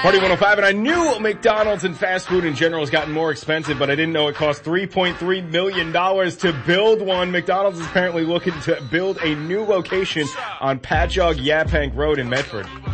Party 105, and I knew McDonald's and fast food in general has gotten more expensive, but I didn't know it cost $3.3 million to build one. McDonald's is apparently looking to build a new location on Patchogue Yaphank Road in Medford.